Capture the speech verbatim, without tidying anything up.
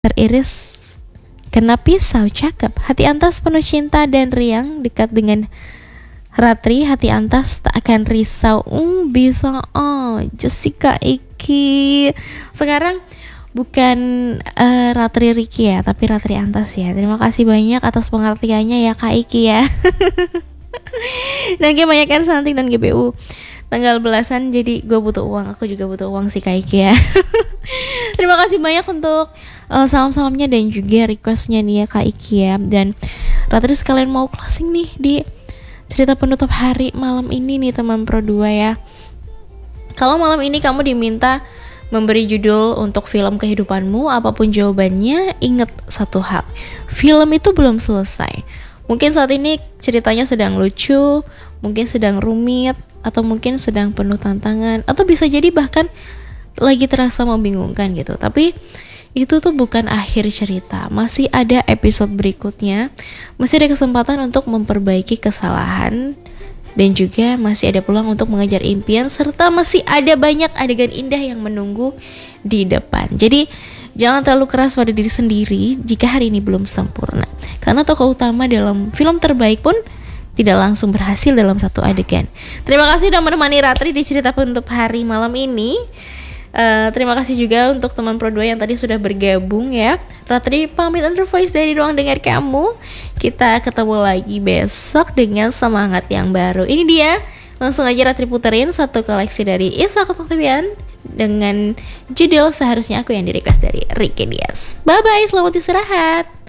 Teriris kena pisau, cakep. Hati Antas penuh cinta dan riang, dekat dengan Ratri, hati Antas tak akan risau. Um, bisa oh, Jessica Iki. Sekarang bukan uh, Ratri Riki ya, tapi Ratri Antas ya. Terima kasih banyak atas pengertiannya ya Kak Iki ya. Dan kebanyakan Santing dan G P U tanggal belasan, jadi gue butuh uang, aku juga butuh uang sih Kak Iki ya. Terima kasih banyak untuk uh, salam-salamnya dan juga requestnya nih ya Kak Iki ya. Dan Ratri sekalian mau closing nih di cerita penutup hari malam ini nih teman Pro dua ya. Kalau malam ini kamu diminta memberi judul untuk film kehidupanmu, apapun jawabannya, ingat satu hal, film itu belum selesai. Mungkin saat ini ceritanya sedang lucu, mungkin sedang rumit, atau mungkin sedang penuh tantangan, atau bisa jadi bahkan lagi terasa membingungkan gitu. Tapi itu tuh bukan akhir cerita, masih ada episode berikutnya, masih ada kesempatan untuk memperbaiki kesalahan, dan juga masih ada peluang untuk mengejar impian, serta masih ada banyak adegan indah yang menunggu di depan. Jadi jangan terlalu keras pada diri sendiri jika hari ini belum sempurna, karena tokoh utama dalam film terbaik pun tidak langsung berhasil dalam satu adegan. Terima kasih sudah menemani Ratri di cerita penutup hari malam ini. Uh, terima kasih juga untuk teman Pro dua yang tadi sudah bergabung ya. Ratri pamit under voice dari ruang dengar kamu. Kita ketemu lagi besok dengan semangat yang baru. Ini dia, langsung aja Ratri puterin satu koleksi dari Isa Oktavian dengan judul Seharusnya Aku yang di request dari Ricky Diaz. Bye bye, selamat istirahat.